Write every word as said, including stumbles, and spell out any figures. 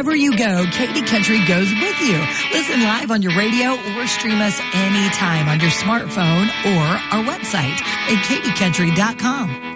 Wherever you go, Katy Country goes with you. Listen live on your radio or stream us anytime on your smartphone or our website at katy country dot com.